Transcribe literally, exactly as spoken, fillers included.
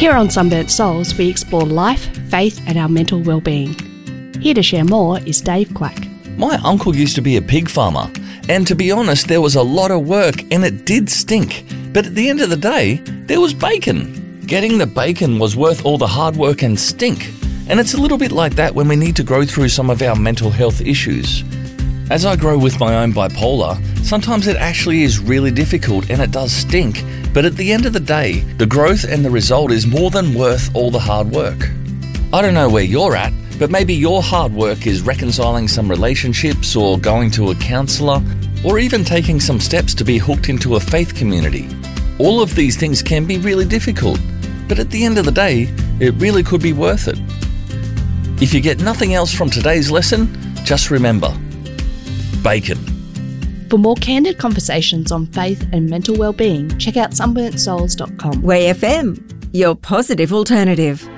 Here on Sunburnt Souls, we explore life, faith and our mental well-being. Here to share more is Dave Quack. My uncle used to be a pig farmer, and to be honest, there was a lot of work and it did stink. But at the end of the day, there was bacon. Getting the bacon was worth all the hard work and stink. And it's a little bit like that when we need to grow through some of our mental health issues. As I grow with my own bipolar, sometimes it actually is really difficult and it does stink. But at the end of the day, the growth and the result is more than worth all the hard work. I don't know where you're at, but maybe your hard work is reconciling some relationships or going to a counsellor or even taking some steps to be hooked into a faith community. All of these things can be really difficult, but at the end of the day, it really could be worth it. If you get nothing else from today's lesson, just remember, bacon. For more candid conversations on faith and mental well-being, check out sunburnt souls dot com. Way F M, your positive alternative.